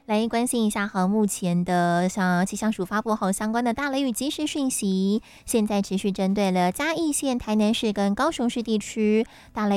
来关心一下好，目前的像气象署发布好相关的大雷雨即时讯息，现在持续针对了嘉义县、台南市跟高雄市地区大雷